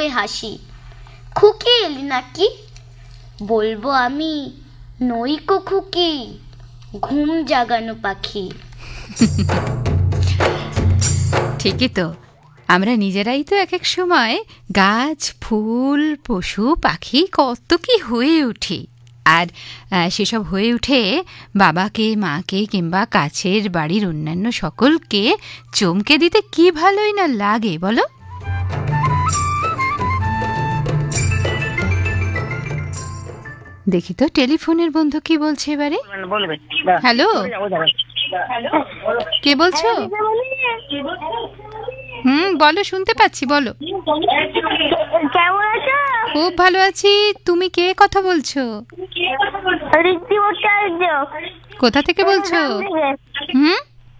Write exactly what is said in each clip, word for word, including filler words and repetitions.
ফুটবে হাসি। খুকি এলি নাকি? বলবো আমি নইকো খুকি, ঘুম জাগানো পাখি। ঠিকই তো, আমরা নিজেরাই তো এক এক সময় গাছ, ফুল, পশু, পাখি কত কি হয়ে উঠি। আর সেসব হয়ে উঠে বাবাকে, মাকে কিংবা কাছের বাড়ির অন্যান্য সকলকে চমকে দিতে কি ভালোই না লাগে বলো। দেখি তো টেলিফোনের বন্ধু কি বলছে এবারে। হ্যালো, কে বলছো? হুম, বলো, শুনতে পাচ্ছি, বলো। কেমন আছো? খুব ভালো আছি। তুমি কে কথা বলছো? কোথা থেকে বলছো? হুম,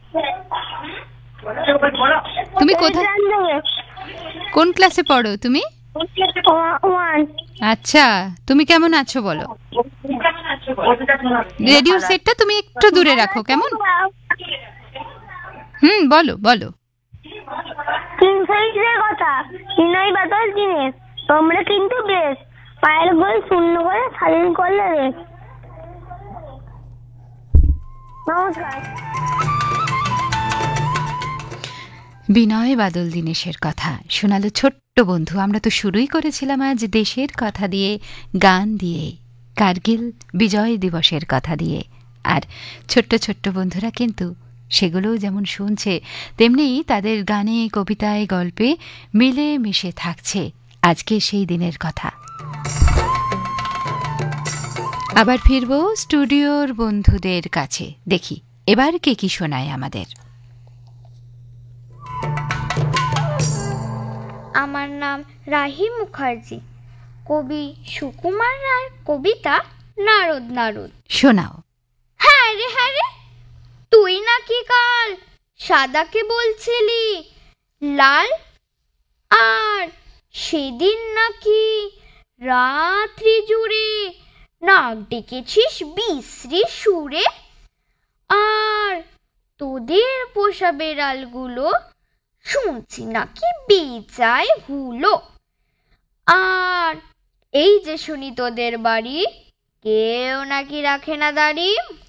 তুমি কোথা, কোন ক্লাসে পড়ো তুমি? আচ্ছা, তুমি কেমন আছো বলো। রেডিও সেটটা তুমি একটু দূরে রাখো কেমন। হুম, বলো বলো। কথা চিনই বাদল জিনিস, তোমরা কিন্তু বেশ পায়ের গোল শূন্য করে স্বাধীন করলে বেশ। নমস্কার। বিনয় বাদল দীনেশের কথা শোনালো ছোট্ট বন্ধু। আমরা তো শুরুই করেছিলাম আজ দেশের কথা দিয়ে, গান দিয়ে, কার্গিল বিজয় দিবসের কথা দিয়ে। আর ছোট্ট ছোট্ট বন্ধুরা কিন্তু সেগুলোও যেমন শুনছে, তেমনি তাদের গানে, কবিতায়, গল্পে মিলে মিশে থাকছে আজকে সেই দিনের কথা। আবার ফিরবো স্টুডিওর বন্ধুদের কাছে, দেখি এবার কে কি শোনায় আমাদের। আমার নাম রাহি মুখার্জি। কবি সুকুমার রায়ের কবিতা নারদ নারদ শোনাও। হ্যাঁ রে হ্যাঁ রে, তুই নাকি কাল সাদাকে বলছিলি লাল, আর সেদিন নাকি রাত্রি জুড়ে নাক ডেকেছিস বিশ্রী সুরে, আর তোদের পোষা বেড়ালগুলো শুনছি নাকি বেচায় হুলো, আর এই যে শুনি তোদের বাড়ি কেউ নাকি রাখে না দাড়ি।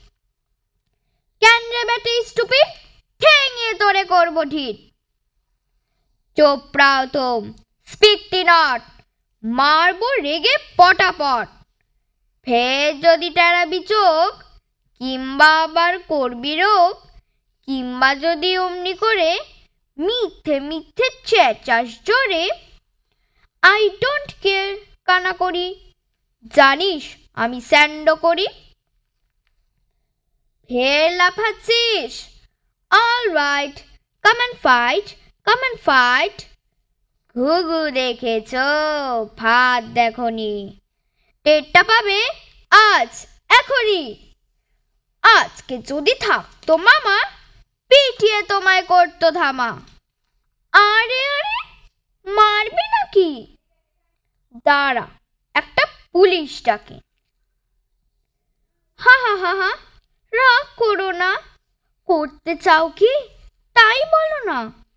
কেন রে বেটে স্টুপিড, ঠেঙে তোরে করবো ঢিট। চোপড়াও তো, স্পিকটি নট, মারবো রেগে পটাপট। ফের যদি টেরাবি চোখ, কিংবা আবার করবি রোগ, কিংবা যদি অমনি করে মিথ্যে মিথ্যে চেঁচাস জোরে, আই ডোন্ট কেয়ার কানা করি, জানিস আমি স্যান্ডো করি। ফের লাফাচ্ছিস, all right, come and fight, come and fight. ঘুঘু দেখেছ, ভাত দেখনি, টেরটা পাবে আজ এখনই। আজকে যদি থাকতো মামা, পিটিয়ে তোমায় করতো ধামা। আরে আরে, মারবি নাকি? দাঁড়া, একটা পুলিশটাকে। হা হা হা হা, রাগ করো না, করতে চাও কি তাই বলো না।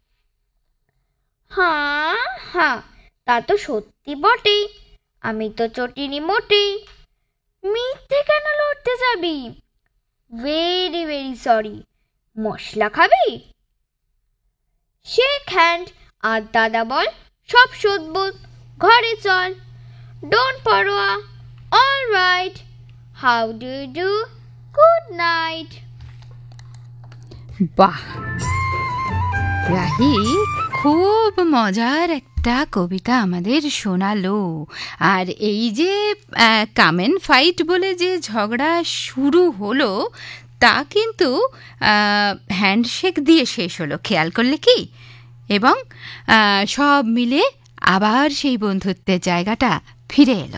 হ্যাঁ হ্যাঁ, তা তো সত্যি বটেই, আমি তো চটিনি মোটেই। মিথ্যে কেন লড়তে যাবি? Very very sorry. মশলা খাবি? শেক হ্যান্ড, আর দাদা বল সব শোধবোধ, ঘরে চল। ডোন্ট পরোয়া, all right, how do you do, good night. বাহ, রাহি খুব মজার একটা কবিতা আমাদের শোনালো। আর এই যে কামেন ফাইট বলে যে ঝগড়া শুরু হলো, তা কিন্তু হ্যান্ডশেক দিয়ে শেষ হলো, খেয়াল করলে কি? এবং সব মিলে আবার সেই বন্ধুত্বের জায়গাটা ফিরে এলো।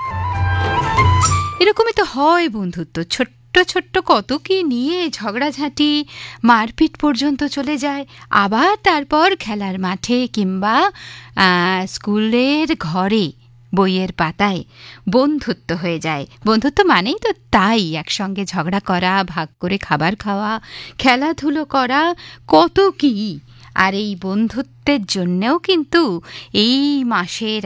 এরকমই তো হয় বন্ধুত্ব, ছোট্ট ছোট্ট কত কি নিয়ে ঝগড়াঝাঁটি, মারপিট পর্যন্ত চলে যায়, আবার তারপর খেলার মাঠে কিংবা স্কুলের ঘরে বইয়ের পাতায় বন্ধুত্ব হয়ে যায়। বন্ধুত্ব মানেই তো তাই, একসঙ্গে ঝগড়া করা, ভাগ করে খাবার খাওয়া, খেলাধুলো করা, কত কি। আর এই বন্ধুত্বের জন্যেও কিন্তু এই মাসের